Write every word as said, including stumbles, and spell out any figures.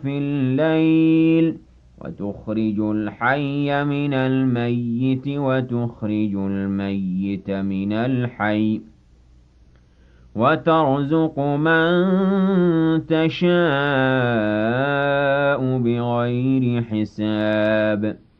في الليل وتخرج الحي من الميت وتخرج الميت من الحي وترزق من تشاء بغير حساب